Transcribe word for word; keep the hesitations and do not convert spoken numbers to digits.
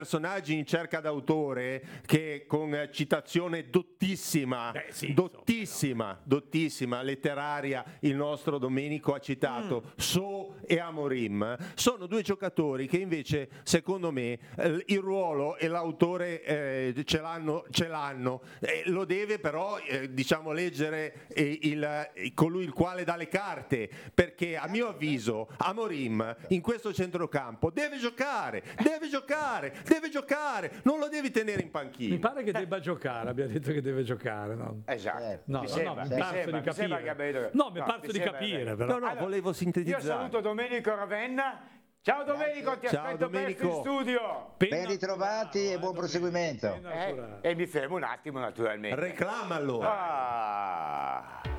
personaggi in cerca d'autore che con citazione dottissima, Beh, sì, dottissima, insomma, no. dottissima, letteraria, il nostro Domenico ha citato mm. So e Amorim, sono due giocatori che invece secondo me eh, il ruolo e l'autore eh, ce l'hanno, ce l'hanno. Eh, lo deve però eh, diciamo leggere eh, il, colui il quale dà le carte, perché a mio avviso Amorim in questo centrocampo deve giocare, deve giocare, deve giocare, non lo devi tenere in panchina. Mi pare che debba giocare, abbia detto che deve giocare, no? Esatto. No, mi no, sembra, no, mi mi parso sembra, di mi sembra capire. che- No, mi no, parso mi di sembra- capire, però. No, no, Allora, volevo sintetizzare. Io saluto Domenico Ravenna. Ciao Domenico, ti Ciao, aspetto Domenico. presto in studio. Ben ritrovati e buon proseguimento. Eh, e mi fermo un attimo naturalmente. Reclama allora. Ah.